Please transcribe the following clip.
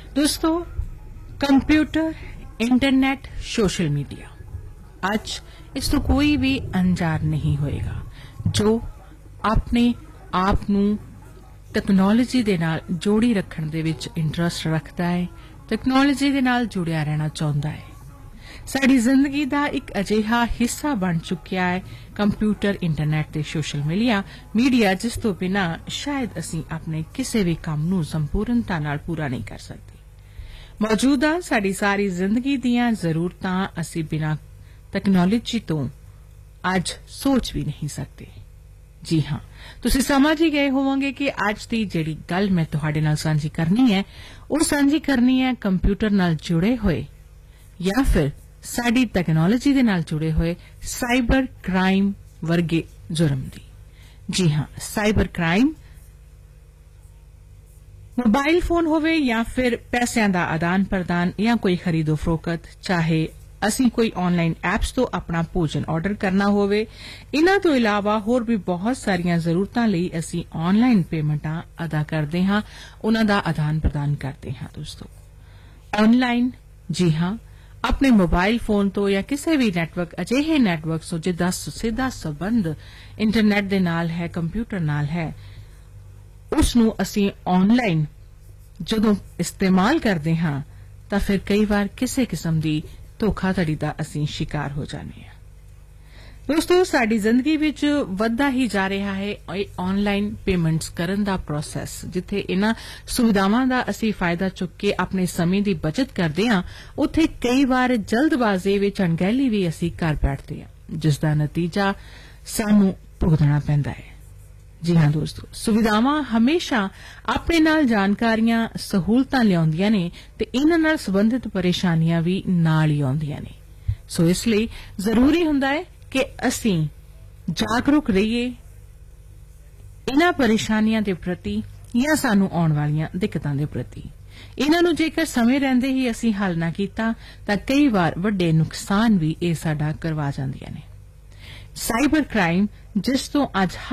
दोस्तों, computer, internet, social media ਅੱਜ ਇਸ ਤੋਂ ਕੋਈ ਵੀ ਅਣਜਾਣ ਨਹੀਂ ਹੋਏਗਾ ਜੋ ਆਪਣੇ ਆਪ ਨੂੰ ਟੈਕਨੋਲੋਜੀ ਦੇ ਨਾਲ ਜੋੜੀ ਰੱਖਣ ਦੇ ਵਿੱਚ ਇੰਟਰਸਟ ਰੱਖਦਾ ਹੈ, ਟੈਕਨੋਲੋਜੀ ਦੇ ਨਾਲ ਜੁੜਿਆ ਰਹਿਣਾ ਚਾਹੁੰਦਾ ਹੈ। ਸਾਡੀ ਜ਼ਿੰਦਗੀ ਦਾ ਇੱਕ ਅਜਿਹਾ ਹਿੱਸਾ ਬਣ ਚੁੱਕਿਆ ਹੈ ਕੰਪਿਊਟਰ, ਇੰਟਰਨੈਟ ਤੇ ਸੋਸ਼ਲ ਮੀਡੀਆ ਜਿਸ ਤੋਂ ਬਿਨਾਂ ਸ਼ਾਇਦ ਅਸੀਂ ਆਪਣੇ ਕਿਸੇ ਵੀ ਕੰਮ ਨੂੰ ਸੰਪੂਰਨਤਾ ਨਾਲ ਪੂਰਾ ਨਹੀਂ ਕਰ ਸਕਦੇ। ਮੌਜੂਦਾ ਸਾਡੀ ਸਾਰੀ ਜ਼ਿੰਦਗੀ ਦੀਆਂ ਜ਼ਰੂਰਤਾਂ ਅਸੀਂ ਬਿਨਾਂ ਟੈਕਨੋਲੋਜੀ ਤੋਂ ਅੱਜ ਸੋਚ ਵੀ ਨਹੀਂ ਸਕਦੇ। ਜੀ ਹਾਂ, ਤੁਸੀਂ ਸਮਝ ਹੀ ਗਏ ਹੋਵੋਗੇ ਕਿ ਅੱਜ ਦੀ ਜਿਹੜੀ ਗੱਲ ਮੈਂ ਤੁਹਾਡੇ ਨਾਲ ਸਾਂਝੀ ਕਰਨੀ ਹੈ ਉਹ ਸਾਂਝੀ ਕਰਨੀ ਹੈ ਕੰਪਿਊਟਰ ਨਾਲ ਜੁੜੇ ਹੋਏ ਜਾਂ ਫਿਰ ਸਾਡੀ ਟੈਕਨੋਲੋਜੀ ਦੇ ਨਾਲ ਜੁੜੇ ਹੋਏ ਸਾਈਬਰ ਕ੍ਰਾਈਮ ਵਰਗੇ ਜੁਰਮ ਦੀ। ਜੀ ਹਾਂ, ਸਾਈਬਰ ਕ੍ਰਾਈਮ ਮੋਬਾਈਲ ਫੋਨ ਹੋਵੇ ਜਾਂ ਫਿਰ ਪੈਸਿਆਂ ਦਾ ਆਦਾਨ ਪ੍ਰਦਾਨ ਜਾਂ ਕੋਈ ਖਰੀਦੋ ਫਰੋਖਤ, ਚਾਹੇ ਅਸੀਂ ਕੋਈ ਆਨਲਾਈਨ ਐਪਸ ਤੋਂ ਆਪਣਾ ਭੋਜਨ ਆਰਡਰ ਕਰਨਾ ਹੋਵੇ। ਇਨ੍ਹਾਂ ਤੋਂ ਇਲਾਵਾ ਹੋਰ ਵੀ ਬਹੁਤ ਸਾਰੀਆਂ ਜ਼ਰੂਰਤਾਂ ਲਈ ਅਸੀਂ ਆਨਲਾਈਨ ਪੇਮੈਂਟਾਂ ਅਦਾ ਕਰਦੇ ਹਾਂ, ਉਨ੍ਹਾਂ ਦਾ ਆਦਾਨ ਪ੍ਰਦਾਨ ਕਰਦੇ ਹਾਂ। ਦੋਸਤੋ, ਆਨਲਾਈਨ, ਜੀ ਹਾਂ, ਆਪਣੇ ਮੋਬਾਈਲ ਫੋਨ ਤੋਂ ਜਾਂ ਕਿਸੇ ਵੀ ਨੈਟਵਰਕ, ਅਜਿਹੇ ਨੈਟਵਰਕ ਤੋਂ ਜਿਹਦਾ ਸਿੱਧਾ ਸੰਬੰਧ ਇੰਟਰਨੈਟ ਦੇ ਨਾਲ ਹੈ, ਕੰਪਿਊਟਰ ਨਾਲ ਹੈ, ਉਸ ਨੂੰ ਅਸੀਂ ਆਨਲਾਈਨ ਜਦੋਂ ਇਸਤੇਮਾਲ ਕਰਦੇ ਹਾਂ ਤਾਂ ਫਿਰ ਕਈ ਵਾਰ ਕਿਸੇ ਕਿਸਮ ਦੀ ਧੋਖਾਧੜੀ ਦਾ ਅਸੀਂ ਸ਼ਿਕਾਰ ਹੋ ਜਾਂਦੇ ਹਾਂ। ਦੋਸਤੋ, ਸਾਡੀ ਜ਼ਿੰਦਗੀ ਵਿੱਚ ਵੱਧਦਾ ਹੀ ਜਾ ਰਿਹਾ ਹੈ ਆਨਲਾਈਨ ਪੇਮੈਂਟਸ ਕਰਨ ਦਾ ਪ੍ਰੋਸੈਸ, ਜਿੱਥੇ ਇਨ੍ਹਾਂ ਸੁਵਿਧਾਵਾਂ ਦਾ ਅਸੀਂ ਫਾਇਦਾ ਚੁੱਕ ਕੇ ਆਪਣੇ ਸਮੇਂ ਦੀ ਬਚਤ ਕਰਦੇ ਹਾਂ, ਉੱਥੇ ਕਈ ਵਾਰ ਜਲਦਬਾਜ਼ੀ ਵਿੱਚ ਅਣਗਹਿਲੀ ਵੀ ਅਸੀਂ ਕਰ ਬੈਠਦੇ ਹਾਂ, ਜਿਸ ਦਾ ਨਤੀਜਾ ਸਾਨੂੰ ਭੁਗਤਣਾ ਪੈਂਦਾ ਹੈ। ਜੀ ਹਾਂ ਦੋਸਤੋ, ਸੁਵਿਧਾਵਾਂ ਹਮੇਸ਼ਾ ਆਪਣੇ ਨਾਲ ਜਾਣਕਾਰੀਆਂ, ਸਹੂਲਤਾਂ ਲਿਆਉਂਦੀਆਂ ਨੇ ਤੇ ਇਨ੍ਹਾਂ ਨਾਲ ਸੰਬੰਧਿਤ ਪਰੇਸ਼ਾਨੀਆਂ ਵੀ ਨਾਲ ਹੀ ਆਉਂਦੀਆਂ ਨੇ। ਸੋ ਇਸ ਲਈ ਜ਼ਰੂਰੀ ਹੁੰਦਾ ਹੈ ਕਿ ਅਸੀਂ ਜਾਗਰੂਕ ਰਹੀਏ ਇਨ੍ਹਾਂ ਪਰੇਸ਼ਾਨੀਆਂ ਦੇ ਪ੍ਰਤੀ ਜਾਂ ਸਾਨੂੰ ਆਉਣ ਵਾਲੀਆਂ ਦਿੱਕਤਾਂ ਦੇ ਪ੍ਰਤੀ। ਇਨ੍ਹਾਂ ਨੂੰ ਜੇਕਰ ਸਮੇਂ ਰਹਿੰਦੇ ਹੀ ਅਸੀਂ ਹੱਲ ਨਾ ਕੀਤਾ ਤਾਂ ਕਈ ਵਾਰ ਵੱਡੇ ਨੁਕਸਾਨ ਵੀ ਇਹ ਸਾਡਾ ਕਰਵਾ ਜਾਂਦੀਆਂ ਨੇ। ਸਾਈਬਰ ਕ੍ਰਾਈਮ, ਜਿਸ ਤੋਂ ਅੱਜ